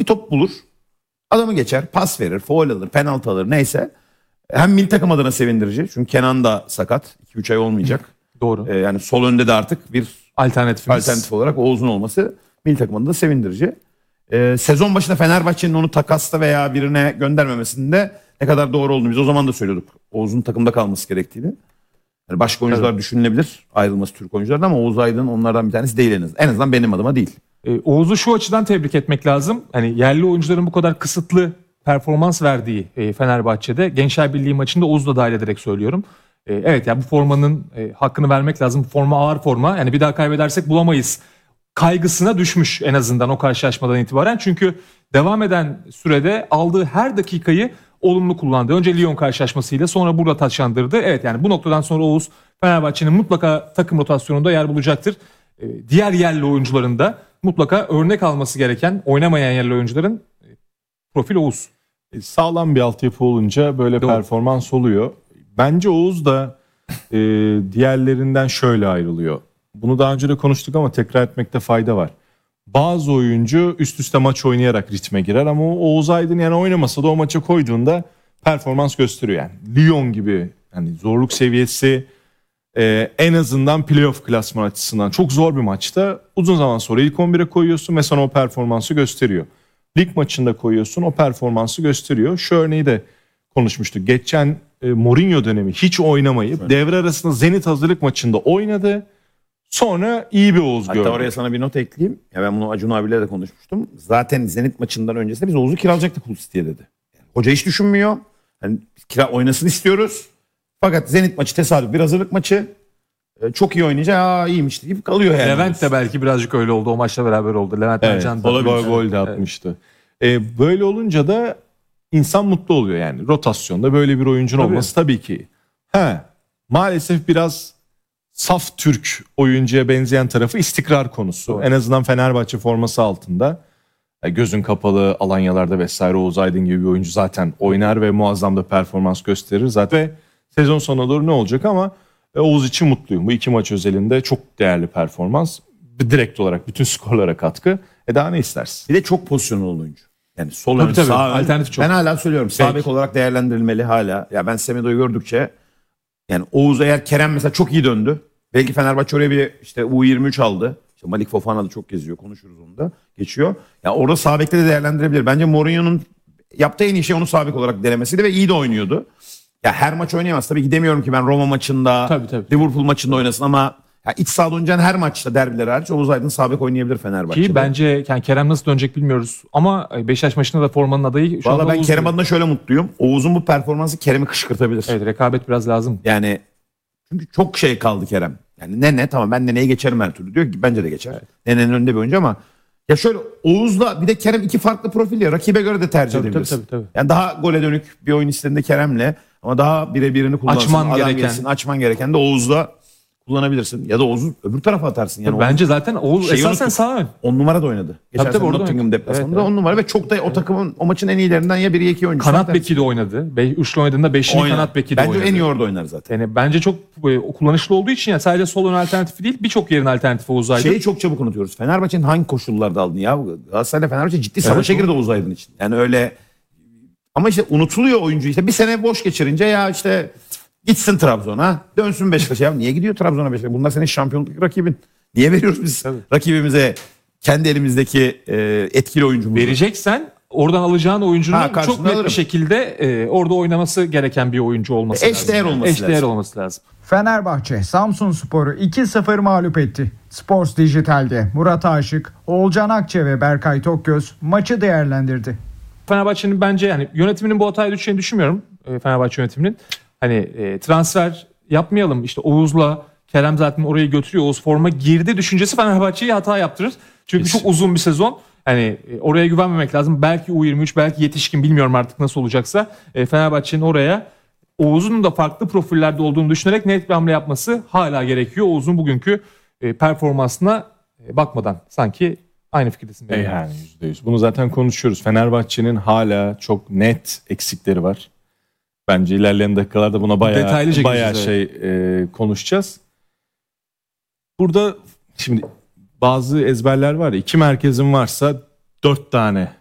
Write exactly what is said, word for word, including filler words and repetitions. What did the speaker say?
top bulur. Adamı geçer, pas verir, faul alır, penaltı alır neyse. Hem milli takım adına sevindirici. Çünkü Kenan da sakat. iki üç ay olmayacak. Doğru. Ee, yani sol önde de artık bir Alternatifimiz. alternatif olarak Oğuz'un olması milli takım adına sevindirici. Ee, sezon başında Fenerbahçe'nin onu takasta veya birine göndermemesinde ne kadar doğru olduğunu biz o zaman da söylüyorduk. Oğuz'un takımda kalması gerektiğini. Yani başka oyuncular evet. düşünülebilir ayrılması Türk oyunculardan ama Oğuz Aydın onlardan bir tanesi değil en azından. En azından benim adıma değil. Ee, Oğuz'u şu açıdan tebrik etmek lazım. Hani yerli oyuncuların bu kadar kısıtlı performans verdiği e, Fenerbahçe'de Gençler Birliği maçında Oğuz'u da dahil ederek söylüyorum. E, evet yani bu formanın e, hakkını vermek lazım. Bu forma ağır forma. Yani bir daha kaybedersek bulamayız kaygısına düşmüş en azından o karşılaşmadan itibaren. Çünkü devam eden sürede aldığı her dakikayı olumlu kullandı. Önce Lyon karşılaşmasıyla sonra burada taçlandırdı. Evet yani bu noktadan sonra Oğuz Fenerbahçe'nin mutlaka takım rotasyonunda yer bulacaktır. E, diğer yerli oyuncuların da mutlaka örnek alması gereken oynamayan yerli oyuncuların e, profil Oğuz. E, sağlam bir altyapı olunca böyle Doğru. performans oluyor. Bence Oğuz da e, diğerlerinden şöyle ayrılıyor. Bunu daha önce de konuştuk ama tekrar etmekte fayda var. Bazı oyuncu üst üste maç oynayarak ritme girer ama Oğuz Aydın yani oynamasa da o maça koyduğunda performans gösteriyor. Yani Lyon gibi yani zorluk seviyesi e, en azından playoff klasman açısından çok zor bir maçta uzun zaman sonra ilk on bire koyuyorsun ve sana o performansı gösteriyor. Lig maçında koyuyorsun o performansı gösteriyor. Şu örneği de konuşmuştuk. Geçen e, Mourinho dönemi hiç oynamayıp evet. devre arasında Zenit hazırlık maçında oynadı. Sonra iyi bir Oğuz gördük. Hatta oraya sana bir not ekleyeyim. Ya ben bunu Acun abiyle de konuşmuştum. Zaten Zenit maçından öncesinde biz Oğuz'u kiralayacaktık Hull City'ye dedi. Yani hoca hiç düşünmüyor. Yani kira oynasın istiyoruz. Fakat Zenit maçı tesadüf bir hazırlık maçı. Ee, çok iyi oynayacak. Aa iyiymiş gibi kalıyor yani. Levent de belki birazcık öyle oldu. O maçla beraber oldu. Levent evet, Ercan da gol, gol de atmıştı. Evet. Ee, böyle olunca da insan mutlu oluyor yani. Rotasyonda böyle bir oyuncun tabii. olması tabii ki. He, maalesef biraz saf Türk oyuncuya benzeyen tarafı istikrar konusu. Doğru. En azından Fenerbahçe forması altında gözün kapalı alanyalarda vesaire Oğuz Aydın gibi bir oyuncu zaten oynar ve muazzam da performans gösterir zaten. Ve sezon sonuna doğru ne olacak ama Oğuz için mutluyum. Bu iki maç özelinde çok değerli performans. Direkt olarak bütün skorlara katkı. E daha ne istersin? Bir de çok pozisyonlu oyuncu. Yani sol tabii, ön, tabii. sağ ön. Alternatif çok. Ben hala söylüyorum. Sağ bek olarak değerlendirilmeli hala. Ya ben Semedo'yu gördükçe yani Oğuz eğer Kerem mesela çok iyi döndü. Belki Fenerbahçe oraya bir işte U yirmi üç aldı. İşte Malik Fofana da çok geziyor. Konuşuruz onu da. Geçiyor. Ya yani orada sağ bekte de değerlendirebilir. Bence Mourinho'nun yaptığı en iyi şey onu sağ bek olarak denemesiydi ve iyi de oynuyordu. Ya her maç oynayamaz. Tabii ki demiyorum ki ben Roma maçında, tabii, tabii. Liverpool maçında oynasın ama ya iç sahada oynayacağın her maçta derbiler hariç Oğuz Aydın sağ bek oynayabilir Fenerbahçe'de. Ki bence yani Kerem nasıl dönecek bilmiyoruz ama Beşiktaş maçında da formanın adayı şu Vallahi anda ben Oğuz Kerem adına şöyle mutluyum. Oğuz'un bu performansı Kerem'i kışkırtabilir. Evet rekabet biraz lazım. Yani çünkü çok şey kaldı Kerem. Yani Nene tamam ben Nene'yi geçerim her türlü diyor ki bence de geçer. Evet. Nene'nin önünde bir oyuncu ama ya şöyle Oğuz'la bir de Kerem iki farklı profil ya. Rakibe göre de tercih tabii, edebilirsin. Tabii, tabii, tabii. Yani daha gole dönük bir oyun istediğinde Kerem'le ama daha birebirini kullansın. Açman gereken. Gelsin, açman gereken de Oğuz'la kullanabilirsin. Ya da Oğuz'u öbür tarafa atarsın. Yani bence Oğuz, zaten Oğuz esasen sağ ön. on numara da oynadı. Geçen sene Nottingham deplasmanında on numara ve çok da o takımın o maçın en iyilerinden ya biri iki oyuncu. Kanat beki de oynadı. Be, üçlü oynadığında beşinci oynadı. Kanat beki de bence oynadı. Bence en iyi orada oynar zaten. Yani bence çok e, kullanışlı olduğu için yani sadece sol ön alternatifi değil birçok yerin alternatifi Oğuz Aydın. Şeyi çok çabuk unutuyoruz. Fenerbahçe'nin hangi koşullarda aldın ya? Galatasaray'la Fenerbahçe ciddi savaşa evet, girdi Oğuz Aydın için. Yani öyle ama işte unutuluyor oyuncu işte bir sene boş geçirince ya işte gitsin Trabzon'a, dönsün Beşiktaş'a. Ya niye gidiyor Trabzon'a Beşiktaş'a? Bunlar senin şampiyonluk rakibin. Niye veriyoruz biz tabii. rakibimize kendi elimizdeki e, etkili oyuncumuzu? Vereceksen oradan alacağın oyuncunun ha, çok net alırım. bir şekilde e, orada oynaması gereken bir oyuncu olması Eş lazım. Eşdeğer olması Eşdeğer lazım. olması lazım. Fenerbahçe Samsunspor'u iki sıfır mağlup etti. Sports Dijital'de Murat Aşık, Oğulcan Akçe ve Berkay Tokgöz maçı değerlendirdi. Fenerbahçe'nin bence yani yönetiminin bu hataya düşeceğini düşünmüyorum. E, Fenerbahçe yönetiminin. Hani e, transfer yapmayalım işte Oğuz'la Kerem zaten orayı götürüyor. Oğuz forma girdi düşüncesi Fenerbahçe'yi hata yaptırır. Çünkü Kesin. çok uzun bir sezon. Hani e, oraya güvenmemek lazım. Belki U yirmi üç belki yetişkin bilmiyorum artık nasıl olacaksa. E, Fenerbahçe'nin oraya Oğuz'un da farklı profillerde olduğunu düşünerek net bir hamle yapması hala gerekiyor. Oğuz'un bugünkü e, performansına e, bakmadan sanki aynı fikirdesin. E yani yüzde yüz. Bunu zaten konuşuyoruz. Fenerbahçe'nin hala çok net eksikleri var. Bence ilerleyen dakikalarda buna bayağı bayağı şey e, konuşacağız. Burada şimdi bazı ezberler var ya iki merkezin varsa dört tane